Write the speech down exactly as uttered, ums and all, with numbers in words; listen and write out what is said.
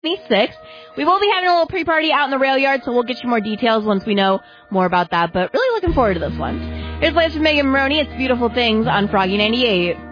twenty-sixth. We will be having a little pre-party out in the rail yard, so we'll get you more details once we know more about that. But really looking forward to this one. Here's Lance from Megan Maroney. It's Beautiful Things on Froggy ninety-eight.